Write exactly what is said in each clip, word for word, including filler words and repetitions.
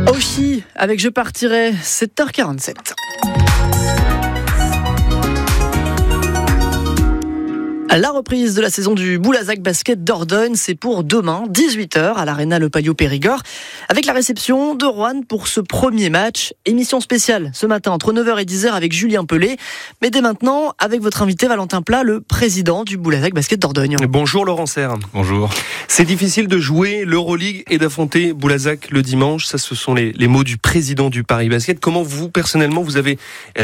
Oshi, avec Je partirai, sept heures quarante-sept. La reprise de la saison du Boulazac Basket Dordogne, c'est pour demain, dix-huit heures, à l'Arena Le Paillot Périgord, avec la réception de Roanne pour ce premier match. Émission spéciale ce matin entre neuf heures et dix heures avec Julien Pelé. Mais dès maintenant, avec votre invité Valentin Plat, le président du Boulazac Basket Dordogne. Bonjour Laurent Serre. Bonjour. C'est difficile de jouer l'Euroleague et d'affronter Boulazac le dimanche. Ça, ce sont les, les mots du président du Paris Basket. Comment vous, personnellement, vous avez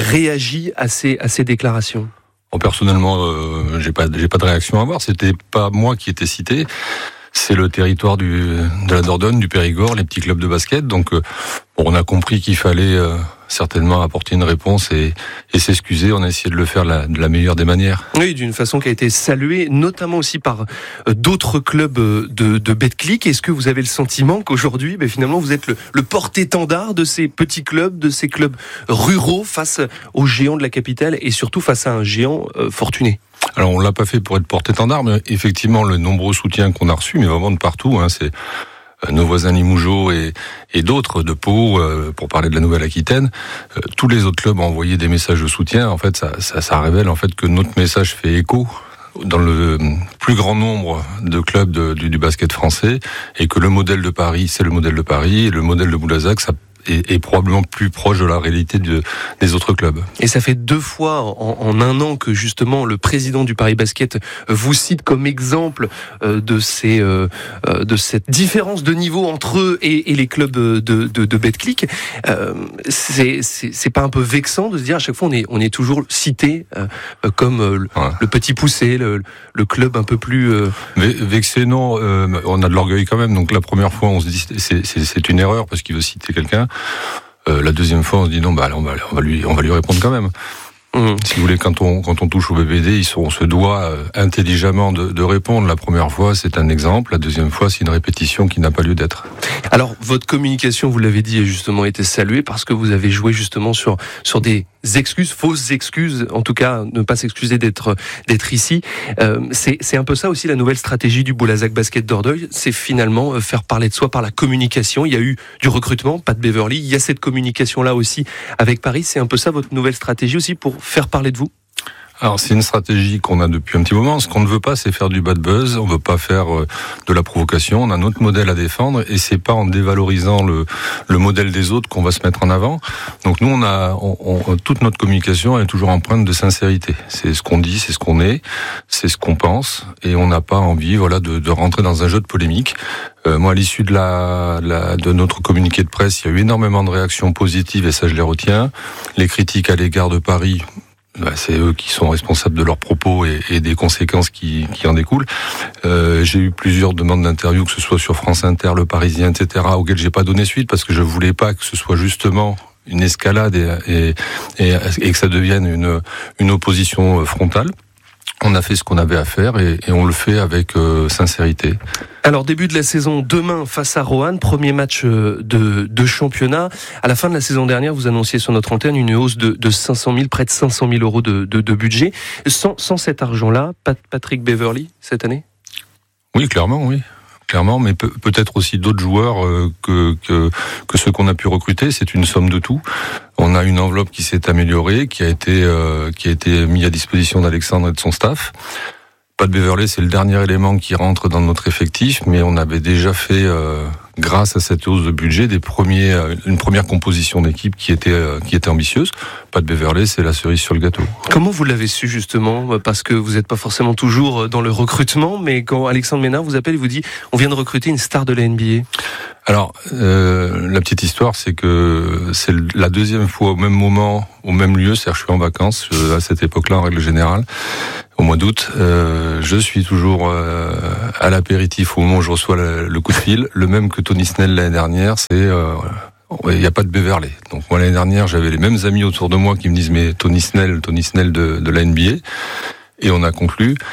réagi à ces, à ces déclarations ? Bon, personnellement, euh, j'ai pas, j'ai pas de réaction à avoir. C'était pas moi qui était cité. C'est le territoire du, de la Dordogne, du Périgord, les petits clubs de basket. Donc, euh, bon, on a compris qu'il fallait euh, certainement apporter une réponse et, et s'excuser. On a essayé de le faire la, de la meilleure des manières. Oui, d'une façon qui a été saluée, notamment aussi par euh, d'autres clubs de, de Betclic. Est-ce que vous avez le sentiment qu'aujourd'hui, ben, finalement, vous êtes le, le porte-étendard de ces petits clubs, de ces clubs ruraux face aux géants de la capitale et surtout face à un géant euh, fortuné ? Alors, on l'a pas fait pour être porte-étendard, mais effectivement, le nombreux soutien qu'on a reçu, mais vraiment de partout, hein, c'est nos voisins Limougeot et, et d'autres de Pau, euh, pour parler de la Nouvelle-Aquitaine. Euh, tous les autres clubs ont envoyé des messages de soutien. En fait, ça, ça, ça révèle en fait que notre message fait écho dans le plus grand nombre de clubs de, du, du basket français, et que le modèle de Paris, c'est le modèle de Paris, et le modèle de Boulazac, ça Est, est probablement plus proche de la réalité de, des autres clubs. Et ça fait deux fois en, en un an que justement le président du Paris Basket vous cite comme exemple euh, de ces euh, de cette différence de niveau entre eux et, et les clubs de, de, de Betclic. Euh, c'est, c'est, c'est pas un peu vexant de se dire à chaque fois on est on est toujours cité euh, comme euh, le, ouais. le petit poussé, le, le club un peu plus euh... vexé non, euh, on a de l'orgueil quand même. Donc la première fois on se dit c'est, c'est, c'est une erreur parce qu'il veut citer quelqu'un. Euh, la deuxième fois, on se dit non, bah on va, on va lui, on va lui répondre quand même. Mmh. Si vous voulez, quand on, quand on touche au B B D, ils sont, on se doit euh, intelligemment de, de répondre. La première fois, c'est un exemple. La deuxième fois, c'est une répétition qui n'a pas lieu d'être. Alors, votre communication, vous l'avez dit, a justement été saluée parce que vous avez joué justement sur, sur des excuses, fausses excuses, en tout cas, ne pas s'excuser d'être, d'être ici. Euh, c'est, c'est un peu ça aussi la nouvelle stratégie du Boulazac Basket Dordogne, c'est finalement faire parler de soi par la communication. Il y a eu du recrutement, pas de Beverly, il y a cette communication-là aussi avec Paris. C'est un peu ça votre nouvelle stratégie aussi pour faire parler de vous ? Alors c'est une stratégie qu'on a depuis un petit moment. Ce qu'on ne veut pas, c'est faire du bad buzz. On veut pas faire de la provocation. On a notre modèle à défendre et c'est pas en dévalorisant le, le modèle des autres qu'on va se mettre en avant. Donc nous, on a on, on, toute notre communication elle est toujours empreinte de sincérité. C'est ce qu'on dit, c'est ce qu'on est, c'est ce qu'on pense et on n'a pas envie, voilà, de, de rentrer dans un jeu de polémique. Euh, moi, à l'issue de la, la de notre communiqué de presse, il y a eu énormément de réactions positives et ça, je les retiens. Les critiques à l'égard de Paris. Bah, c'est eux qui sont responsables de leurs propos et, et des conséquences qui, qui en découlent. Euh, j'ai eu plusieurs demandes d'interview, que ce soit sur France Inter, Le Parisien, et cetera, auxquelles j'ai pas donné suite parce que je voulais pas que ce soit justement une escalade et, et, et, et que ça devienne une, une opposition frontale. On a fait ce qu'on avait à faire et, et on le fait avec euh, sincérité. Alors, début de la saison demain face à Roanne, premier match de, de championnat. À la fin de la saison dernière, vous annonciez sur notre antenne une hausse de, de cinq cent mille, près de cinq cent mille euros de, de, de budget. Sans, sans cet argent-là, Patrick Beverly, cette année ? Oui, clairement, oui. Clairement, mais peut, peut-être aussi d'autres joueurs euh, que, que que ceux qu'on a pu recruter. C'est une somme de tout. On a une enveloppe qui s'est améliorée, qui a été euh, qui a été mise à disposition d'Alexandre et de son staff. Pat Beverly, c'est le dernier élément qui rentre dans notre effectif, mais on avait déjà fait, euh, grâce à cette hausse de budget, des premiers, euh, une première composition d'équipe qui était euh, qui était ambitieuse. Pat Beverly, c'est la cerise sur le gâteau. Comment vous l'avez su justement ? Parce que vous n'êtes pas forcément toujours dans le recrutement, mais quand Alexandre Ménard vous appelle et vous dit « on vient de recruter une star de la N B A ». Alors, euh, la petite histoire, c'est que c'est la deuxième fois au même moment, au même lieu, c'est-à-dire je suis en vacances euh, à cette époque-là en règle générale, au mois d'août. Euh, je suis toujours euh, à l'apéritif au moment où je reçois le, le coup de fil, le même que Tony Snell l'année dernière, c'est... Euh, il n'y a pas de Beverly. Donc moi l'année dernière, j'avais les mêmes amis autour de moi qui me disent mais Tony Snell, Tony Snell de, de la N B A, et on a conclu.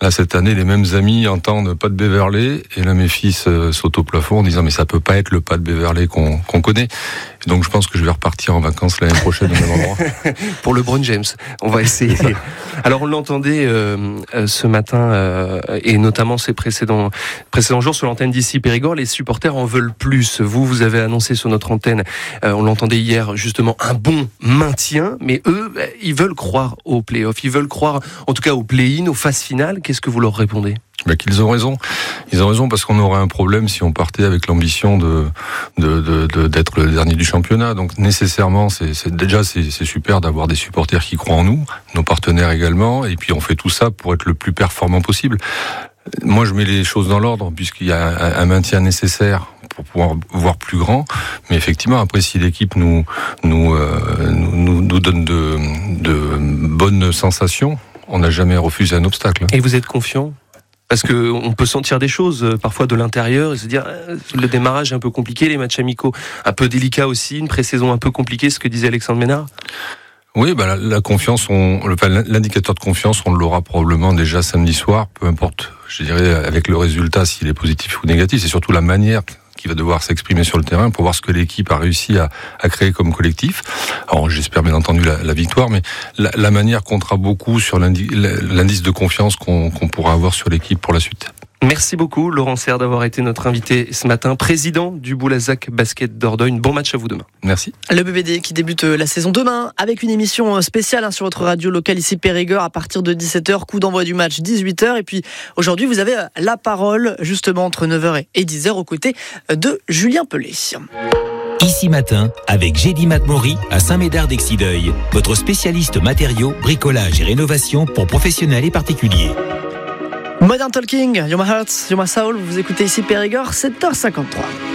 Là, cette année, les mêmes amis entendent pas de Beverley, et là, mes fils euh, sautent au plafond en disant mais ça peut pas être le pas de Beverley qu'on, qu'on connaît. Et donc, je pense que je vais repartir en vacances l'année prochaine au même endroit. Pour le LeBron James, on va essayer. Alors, on l'entendait euh, ce matin, euh, et notamment ces précédents, précédents jours sur l'antenne d'ici Périgord, les supporters en veulent plus. Vous, vous avez annoncé sur notre antenne, euh, on l'entendait hier, justement, un bon maintien, mais eux, ils veulent croire aux play-offs, ils veulent croire, en tout cas, aux play-in, aux phases finales. Qu'est-ce que vous leur répondez ? Ben, qu'ils ont raison. Ils ont raison parce qu'on aurait un problème si on partait avec l'ambition de, de, de, de d'être le dernier du championnat. Donc nécessairement, c'est, c'est déjà c'est, c'est super d'avoir des supporters qui croient en nous, nos partenaires également, et puis on fait tout ça pour être le plus performant possible. Moi, je mets les choses dans l'ordre puisqu'il y a un, un maintien nécessaire pour pouvoir voir plus grand. Mais effectivement, après, si l'équipe nous nous euh, nous, nous donne de, de bonnes sensations, on n'a jamais refusé un obstacle. Et vous êtes confiant ? Parce que on peut sentir des choses parfois de l'intérieur et se dire euh, le démarrage est un peu compliqué, les matchs amicaux un peu délicats aussi, une pré-saison un peu compliquée, ce que disait Alexandre Ménard. Oui, bah la, la confiance, on, l'indicateur de confiance, on l'aura probablement déjà samedi soir, peu importe, je dirais, avec le résultat, s'il est positif ou négatif. C'est surtout la manière qui va devoir s'exprimer sur le terrain pour voir ce que l'équipe a réussi à, à créer comme collectif. Alors, j'espère bien entendu la, la victoire, mais la, la manière comptera beaucoup sur l'indice, l'indice de confiance qu'on, qu'on pourra avoir sur l'équipe pour la suite. Merci beaucoup, Laurent Serre, d'avoir été notre invité ce matin, président du Boulazac Basket Dordogne. Bon match à vous demain. Merci. Le B B D qui débute la saison demain avec une émission spéciale sur votre radio locale ici Périgord à partir de dix-sept heures, coup d'envoi du match dix-huit heures. Et puis aujourd'hui, vous avez la parole justement entre neuf heures et dix heures aux côtés de Julien Pelé. Ici Matin, avec Gédy Matmori à Saint-Médard-d'Exideuil, votre spécialiste matériaux, bricolage et rénovation pour professionnels et particuliers. Modern Talking, You're My Heart, You're My Soul, vous écoutez ici Périgord, sept heures cinquante-trois.